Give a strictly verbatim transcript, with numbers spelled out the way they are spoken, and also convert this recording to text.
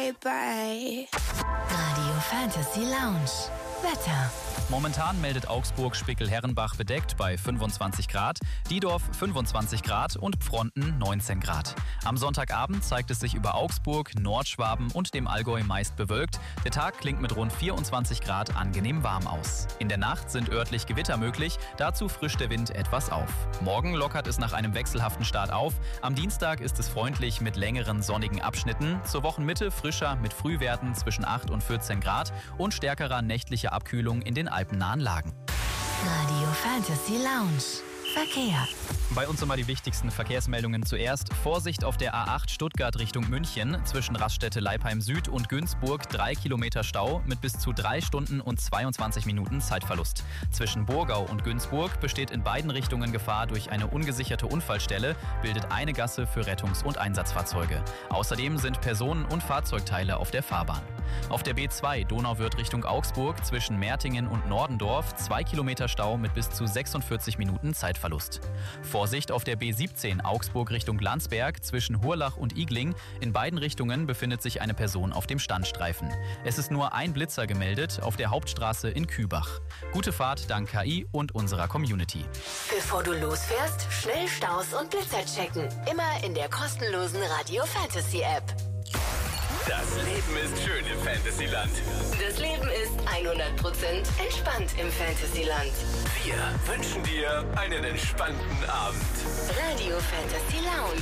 bye bye. Radio Fantasy Lounge. Wetter. Momentan meldet Augsburg Spickel-Herrenbach bedeckt bei fünfundzwanzig Grad, Diedorf fünfundzwanzig Grad und Pfronten neunzehn Grad. Am Sonntagabend zeigt es sich über Augsburg, Nordschwaben und dem Allgäu meist bewölkt. Der Tag klingt mit rund vierundzwanzig Grad angenehm warm aus. In der Nacht sind örtlich Gewitter möglich, dazu frischt der Wind etwas auf. Morgen lockert es nach einem wechselhaften Start auf. Am Dienstag ist es freundlich mit längeren sonnigen Abschnitten. Zur Wochenmitte frischer mit Frühwerten zwischen acht und vierzehn Grad und stärkerer nächtlicher Abkühlung in den alpennahen Lagen. Radio Fantasy Lounge. Verkehr. Bei uns immer die wichtigsten Verkehrsmeldungen zuerst. Vorsicht auf der A acht Stuttgart Richtung München. Zwischen Raststätte Leipheim Süd und Günzburg drei Kilometer Stau mit bis zu drei Stunden und zweiundzwanzig Minuten Zeitverlust. Zwischen Burgau und Günzburg besteht in beiden Richtungen Gefahr durch eine ungesicherte Unfallstelle, bildet eine Gasse für Rettungs- und Einsatzfahrzeuge. Außerdem sind Personen- und Fahrzeugteile auf der Fahrbahn. Auf der B zwei Donauwörth Richtung Augsburg zwischen Mertingen und Nordendorf zwei Kilometer Stau mit bis zu sechsundvierzig Minuten Zeitverlust. Vorsicht auf der B siebzehn Augsburg Richtung Landsberg zwischen Hurlach und Igling. In beiden Richtungen befindet sich eine Person auf dem Standstreifen. Es ist nur ein Blitzer gemeldet auf der Hauptstraße in Kübach. Gute Fahrt dank K I und unserer Community. Bevor du losfährst, schnell Staus und Blitzer checken. Immer in der kostenlosen Radio Fantasy App. Das Leben ist schön im Fantasyland. Das Leben ist hundert Prozent entspannt im Fantasyland. Wir wünschen dir einen entspannten Abend. Radio Fantasy Lounge.